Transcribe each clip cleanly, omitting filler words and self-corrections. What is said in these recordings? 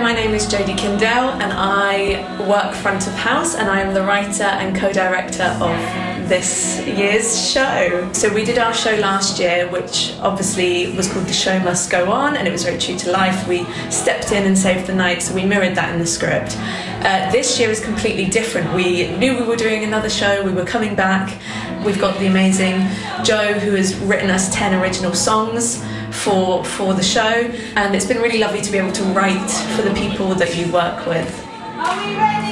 my name is Jodie Kindell and I work front of house and I am the writer and co-director of this year's show. So we did our show last year, which obviously was called The Show Must Go On, and it was very true to life. We stepped in and saved the night, so we mirrored that in the script. This year is completely different. We knew we were doing another show, we were coming back. We've got the amazing Joe, who has written us 10 original songs for the show, and it's been really lovely to be able to write for the people that you work with. Are we ready?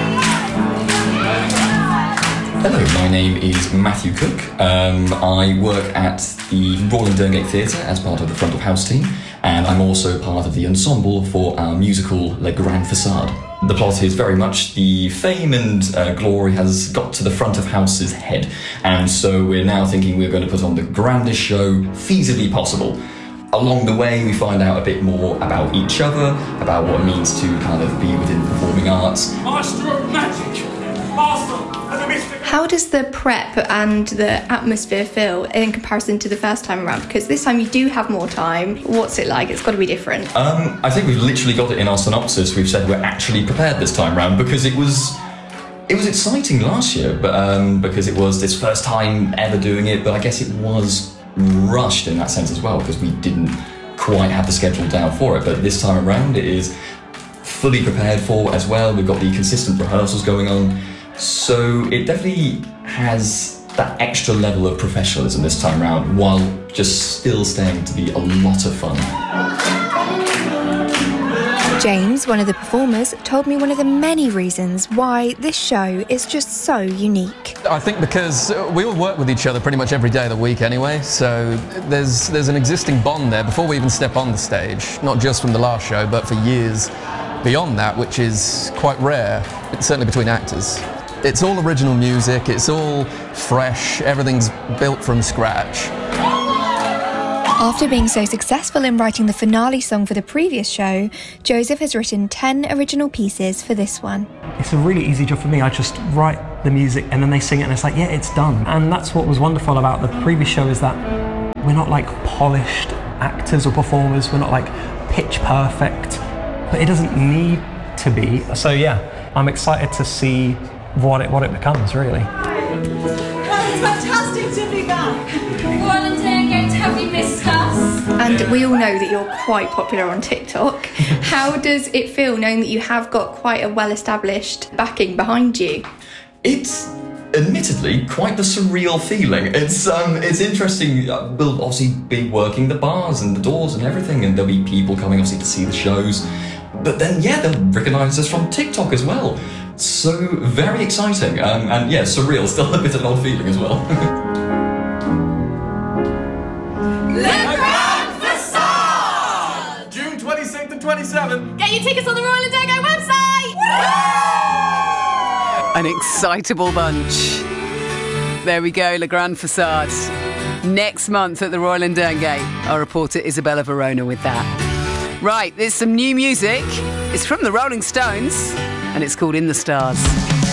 Hello, my name is Matthew Cook. I work at the Royal and Derngate Theatre as part of the front of house team, and I'm also part of the ensemble for our musical Le Grand Facade. The plot is very much the fame and glory has got to the front of house's head, and so we're now thinking we're going to put on the grandest show feasibly possible. Along the way, we find out a bit more about each other, about what it means to kind of be within the performing arts. Master of magic! Master of the mystic! How does the prep and the atmosphere feel in comparison to the first time around? Because this time you do have more time. What's it like? It's got to be different. I think we've literally got it in our synopsis. We've said we're actually prepared this time round because it was exciting last year, but because it was this first time ever doing it, but I guess it was rushed in that sense as well because we didn't quite have the schedule down for it. But this time around it is fully prepared for as well. We've got the consistent rehearsals going on, so it definitely has that extra level of professionalism this time around while just still staying to be a lot of fun. James, one of the performers, told me one of the many reasons why this show is just so unique. I think because we all work with each other pretty much every day of the week anyway, so there's an existing bond there before we even step on the stage, not just from the last show, but for years beyond that, which is quite rare, certainly between actors. It's all original music, it's all fresh, everything's built from scratch. After being so successful in writing the finale song for the previous show, Joseph has written 10 original pieces for this one. It's a really easy job for me. I just write the music and then they sing it and it's like, yeah, it's done. And that's what was wonderful about the previous show is that we're not like polished actors or performers. We're not like pitch perfect, but it doesn't need to be. So yeah, I'm excited to see what it becomes, really. It's fantastic to be back. Royal and Derngate, have you missed us? And we all know that you're quite popular on TikTok. How does it feel knowing that you have got quite a well-established backing behind you? It's admittedly quite the surreal feeling. It's interesting. We'll obviously be working the bars and the doors and everything, and there'll be people coming obviously to see the shows. But then, yeah, they'll recognise us from TikTok as well. So very exciting, and yeah, surreal. Still a bit of an odd feeling as well. Le Grand Facade! June 26th and 27th. Get your tickets on the Royal and Derngate website! An excitable bunch. There we go, Le Grand Facade. Next month at the Royal and Derngate. Our reporter Isabella Verona with that. Right, there's some new music. It's from the Rolling Stones, and it's called In the Stars.